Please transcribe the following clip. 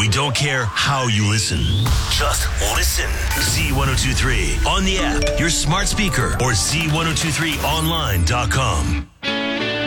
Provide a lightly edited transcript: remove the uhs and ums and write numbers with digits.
We don't care how you listen. Just listen. Z1023 on the app, your smart speaker, or Z1023online.com.